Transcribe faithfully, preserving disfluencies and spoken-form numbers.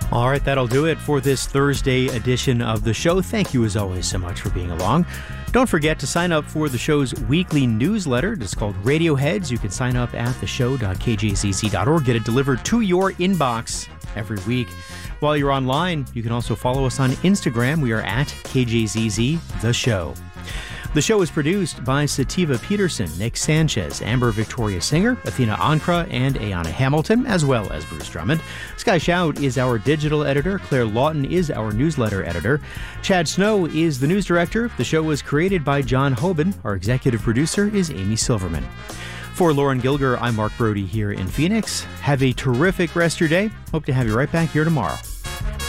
All right, that'll do it for this Thursday edition of the show. Thank you, as always, so much for being along. Don't forget to sign up for the show's weekly newsletter. It's called Radioheads. You can sign up at the show dot k j z z dot org. Get it delivered to your inbox every week. While you're online, you can also follow us on Instagram. We are at K J Z Z The Show. The show is produced by Sativa Peterson, Nick Sanchez, Amber Victoria Singer, Athena Ankra, and Ayana Hamilton, as well as Bruce Drummond. Sky Shout is our digital editor. Claire Lawton is our newsletter editor. Chad Snow is the news director. The show was created by John Hoban. Our executive producer is Amy Silverman. For Lauren Gilger, I'm Mark Brody here in Phoenix. Have a terrific rest of your day. Hope to have you right back here tomorrow.